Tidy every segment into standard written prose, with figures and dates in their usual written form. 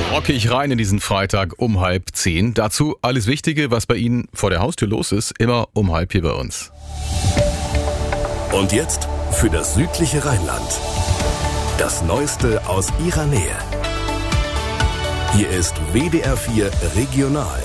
Rockig rein in diesen Freitag um 9:30. Dazu alles Wichtige, was bei Ihnen vor der Haustür los ist, immer um 9:30 hier bei uns. Und jetzt für das südliche Rheinland. Das Neueste aus Ihrer Nähe. Hier ist WDR 4 Regional.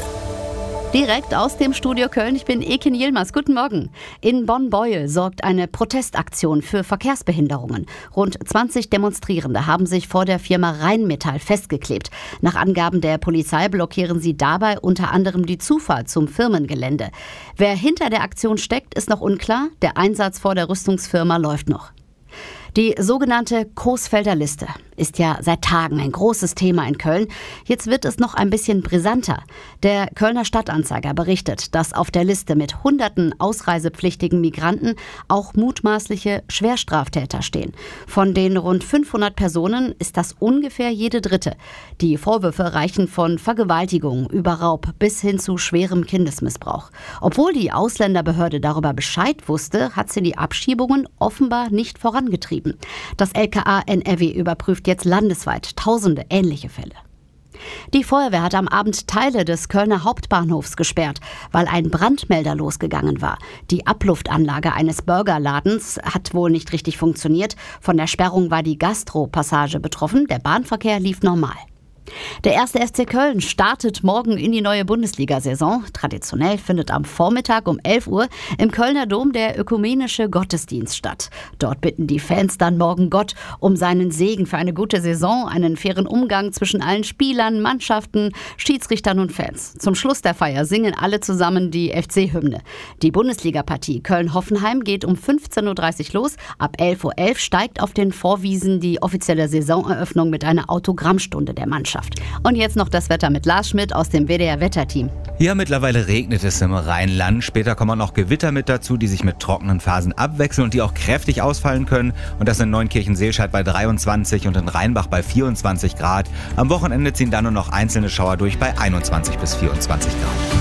Direkt aus dem Studio Köln, ich bin Ekin Yilmaz. Guten Morgen. In Bonn-Beuel sorgt eine Protestaktion für Verkehrsbehinderungen. Rund 20 Demonstrierende haben sich vor der Firma Rheinmetall festgeklebt. Nach Angaben der Polizei blockieren sie dabei unter anderem die Zufahrt zum Firmengelände. Wer hinter der Aktion steckt, ist noch unklar. Der Einsatz vor der Rüstungsfirma läuft noch. Die sogenannte Coesfelder Liste ist ja seit Tagen ein großes Thema in Köln. Jetzt wird es noch ein bisschen brisanter. Der Kölner Stadtanzeiger berichtet, dass auf der Liste mit hunderten ausreisepflichtigen Migranten auch mutmaßliche Schwerstraftäter stehen. Von den rund 500 Personen ist das ungefähr jede dritte. Die Vorwürfe reichen von Vergewaltigung über Raub bis hin zu schwerem Kindesmissbrauch. Obwohl die Ausländerbehörde darüber Bescheid wusste, hat sie die Abschiebungen offenbar nicht vorangetrieben. Das LKA NRW überprüft jetzt landesweit tausende ähnliche Fälle. Die Feuerwehr hat am Abend Teile des Kölner Hauptbahnhofs gesperrt, weil ein Brandmelder losgegangen war. Die Abluftanlage eines Burgerladens hat wohl nicht richtig funktioniert. Von der Sperrung war die Gastro-Passage betroffen. Der Bahnverkehr lief normal. Der 1. FC Köln startet morgen in die neue Bundesliga-Saison. Traditionell findet am Vormittag um 11 Uhr im Kölner Dom der ökumenische Gottesdienst statt. Dort bitten die Fans dann morgen Gott um seinen Segen für eine gute Saison, einen fairen Umgang zwischen allen Spielern, Mannschaften, Schiedsrichtern und Fans. Zum Schluss der Feier singen alle zusammen die FC-Hymne. Die Bundesliga-Partie Köln-Hoffenheim geht um 15.30 Uhr los. Ab 11.11 Uhr steigt auf den Vorwiesen die offizielle Saisoneröffnung mit einer Autogrammstunde der Mannschaft. Und jetzt noch das Wetter mit Lars Schmidt aus dem WDR-Wetterteam. Ja, mittlerweile regnet es im Rheinland. Später kommen noch Gewitter mit dazu, die sich mit trockenen Phasen abwechseln und die auch kräftig ausfallen können. Und das in Neunkirchen-Seelscheid bei 23 und in Rheinbach bei 24 Grad. Am Wochenende ziehen dann nur noch einzelne Schauer durch bei 21 bis 24 Grad.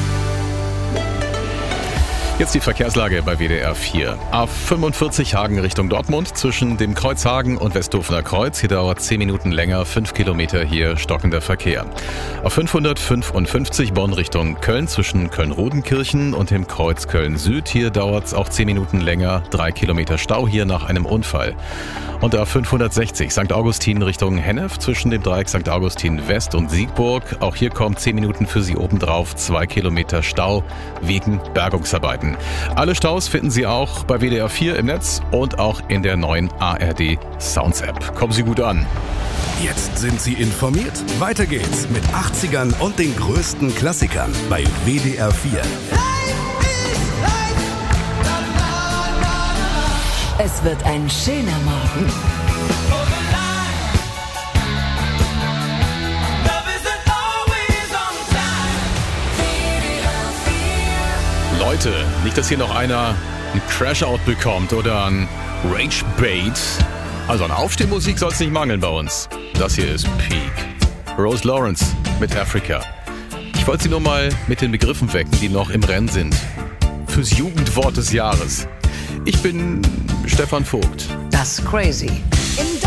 Jetzt die Verkehrslage bei WDR 4. A45 Hagen Richtung Dortmund zwischen dem Kreuz Hagen und Westhofener Kreuz. Hier dauert 10 Minuten länger, 5 Kilometer hier stockender Verkehr. Auf 555 Bonn Richtung Köln zwischen Köln-Rodenkirchen und dem Kreuz Köln Süd. Hier dauert es auch 10 Minuten länger, 3 Kilometer Stau hier nach einem Unfall. Und auf 560 St. Augustin Richtung Hennef zwischen dem Dreieck St. Augustin West und Siegburg. Auch hier kommt 10 Minuten für Sie obendrauf, 2 Kilometer Stau wegen Bergungsarbeiten. Alle Staus finden Sie auch bei WDR 4 im Netz und auch in der neuen ARD Sounds App. Kommen Sie gut an. Jetzt sind Sie informiert. Weiter geht's mit 80ern und den größten Klassikern bei WDR 4. Es wird ein schöner Morgen. Leute, nicht, dass hier noch einer einen Crash-Out bekommt oder ein Rage-Bait. Also an Aufstehmusik soll es nicht mangeln bei uns. Das hier ist Peak. Rose Lawrence mit Africa. Ich wollte Sie nur mal mit den Begriffen wecken, die noch im Rennen sind. Fürs Jugendwort des Jahres. Ich bin Stefan Vogt. Das Crazy.